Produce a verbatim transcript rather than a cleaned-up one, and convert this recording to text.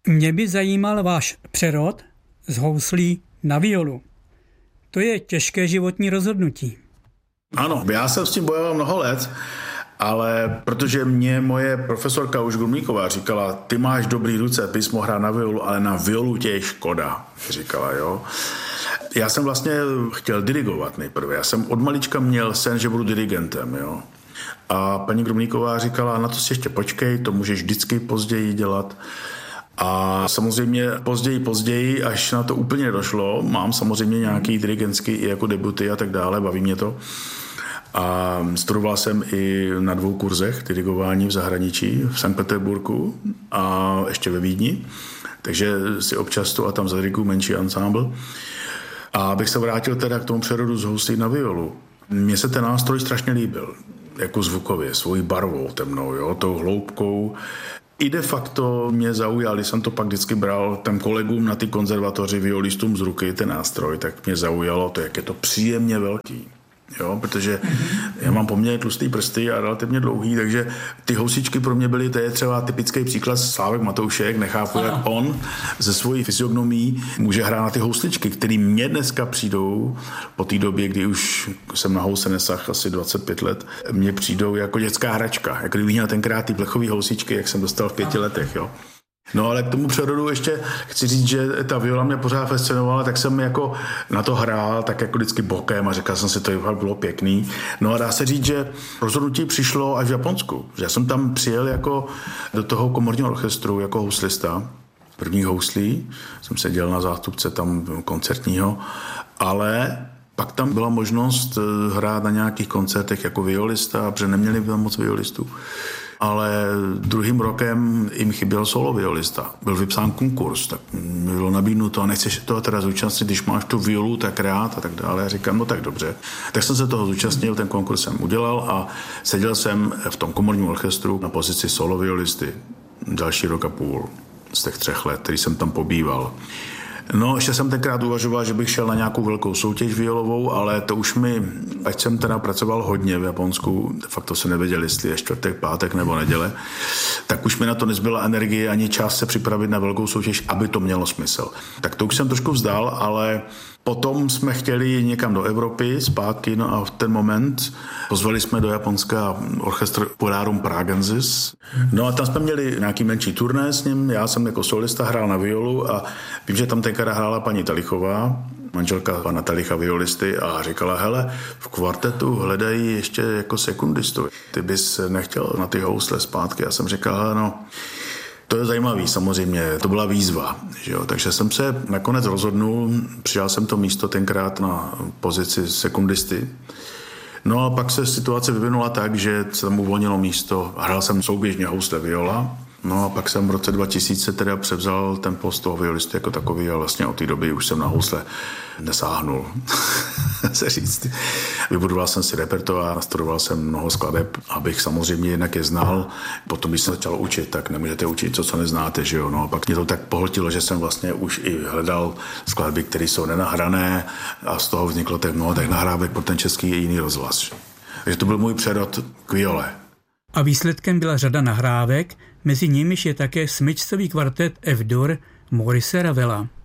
Mě by zajímal váš přerod z houslí na violu. To je těžké životní rozhodnutí. Ano, já jsem s tím bojoval mnoho let, ale protože mě moje profesorka už Grumlíková říkala, ty máš dobrý ruce, ty jsi mohl hrát na violu, ale na violu tě je škoda, říkala, jo. Já jsem vlastně chtěl dirigovat nejprve. Já jsem od malička měl sen, že budu dirigentem, jo. A paní Grumlíková říkala, na to si ještě počkej, to můžeš vždycky později dělat. A samozřejmě později, později, až na to úplně nedošlo, mám samozřejmě nějaký dirigentský i jako debuty a tak dále, baví mě to. A studoval jsem i na dvou kurzech dirigování v zahraničí, v Sankt Peterburgu a ještě ve Vídni. Takže si občas tu a tam zadiriguju menší ansámbl. A abych se vrátil teda k tomu přerodu z houslí na violu. Mně se ten nástroj strašně líbil, jako zvukově, svojí barvou temnou, jo, tou hloubkou. I de facto mě zaujal, když jsem to pak vždycky bral těm kolegům na ty konzervatoři, violistům z ruky, ten nástroj, tak mě zaujalo to, jak je to příjemně velký. Jo, protože já mám poměrně tlustý prsty a relativně dlouhý, takže ty housičky pro mě byly, to je třeba typický příklad Slávek Matoušek, nechápu, jak on ze svojí fyziognomií může hrát na ty housličky, které mě dneska přijdou po té době, kdy už jsem na housle nesah asi dvacet pět let, mně přijdou jako dětská hračka, jako kdybych měl tenkrát ty plechový housičky, jak jsem dostal v pěti letech, jo. No ale k tomu přerodu ještě chci říct, že ta viola mě pořád fascinovala, tak jsem jako na to hrál tak jako vždycky bokem a říkal jsem si, to bylo pěkný. No a dá se říct, že rozhodnutí přišlo až v Japonsku. Že já jsem tam přijel jako do toho komorního orchestru jako houslista. První houslí, jsem seděl na zástupce tam koncertního, ale pak tam byla možnost hrát na nějakých koncertech jako violista, protože neměli tam moc violistů. Ale druhým rokem jim chyběl solo violista. Byl vypsán konkurs, tak mi bylo nabídnuto, a nechceš toho teda zúčastnit, když máš tu violu tak rád a tak dále. Já říkám, no tak dobře. Tak jsem se toho zúčastnil, ten konkurs jsem udělal a seděl jsem v tom komorním orchestru na pozici solo violisty další rok a půl z těch třech let, který jsem tam pobýval. No, ještě jsem tenkrát uvažoval, že bych šel na nějakou velkou soutěž violovou, ale to už mi, ať jsem teda pracoval hodně v Japonsku, de facto se nevěděl, jestli je čtvrtek, pátek nebo neděle, tak už mi na to nezbyla energie ani čas se připravit na velkou soutěž, aby to mělo smysl. Tak to už jsem trošku vzdal, ale potom jsme chtěli někam do Evropy zpátky, no a v ten moment pozvali jsme do Japonska orchestr Polarum Pragensis. No a tam jsme měli nějaký menší turné s ním, já jsem jako solista hrál na violu a vím, že tam tenkrát hrála paní Talichová, manželka pana Talicha violisty, a říkala, hele, v kvartetu hledají ještě jako sekundistu. Ty bys nechtěl na ty housle zpátky? Já jsem říkal, hele, no, to je zajímavý, samozřejmě, to byla výzva, že jo? Takže jsem se nakonec rozhodnul, přijal jsem to místo tenkrát na pozici sekundisty. No a pak se situace vyvinula tak, že se tam uvolnilo místo, hrál jsem souběžně housle viola, no a pak jsem v roce dva tisíce teda převzal ten post toho violisty jako takový a vlastně od té doby už jsem na housle nesáhnul, se říct. Vybudoval jsem si repertoár, nastudoval jsem mnoho skladeb, abych samozřejmě jinak je znal. Potom, když jsem začal učit, tak nemůžete učit to, co neznáte, že jo. No a pak mě to tak pohltilo, že jsem vlastně už i hledal skladby, které jsou nenahrané a z toho vzniklo tak mnoho těch nahrávek pro ten český i jiný rozhlas. Takže to byl můj přerod k viole. A výsledkem byla řada nahrávek, mezi nimiž je také smyčcový kvartet F-dur Maurice Ravela.